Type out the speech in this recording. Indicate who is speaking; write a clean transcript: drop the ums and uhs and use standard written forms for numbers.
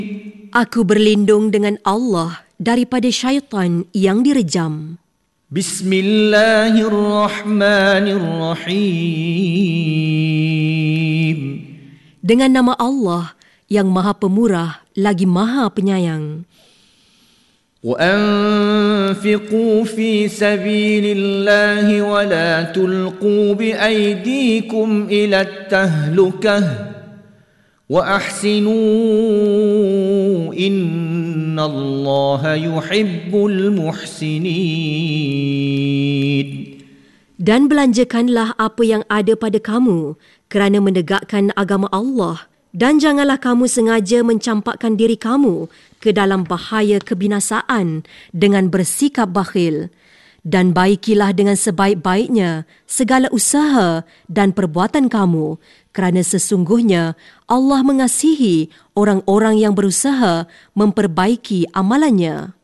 Speaker 1: Aku berlindung dengan Allah daripada syaitan yang direjam.
Speaker 2: Bismillahirrahmanirrahim.
Speaker 1: Dengan nama Allah yang Maha Pemurah lagi Maha Penyayang.
Speaker 2: وَأَنفِقُوا فِي سَبِيلِ اللَّهِ وَلَا تُلْقُوا بِأَيْدِيكُمْ إِلَى التَّهْلُكَةِ وَأَحْسِنُوا إِنَّ اللَّهَ يُحِبُّ الْمُحْسِنِينَ.
Speaker 1: Dan belanjakanlah apa yang ada pada kamu kerana menegakkan agama Allah, dan janganlah kamu sengaja mencampakkan diri kamu ke dalam bahaya kebinasaan dengan bersikap bakhil. Dan baikilah dengan sebaik-baiknya segala usaha dan perbuatan kamu, kerana sesungguhnya Allah mengasihi orang-orang yang berusaha memperbaiki amalannya.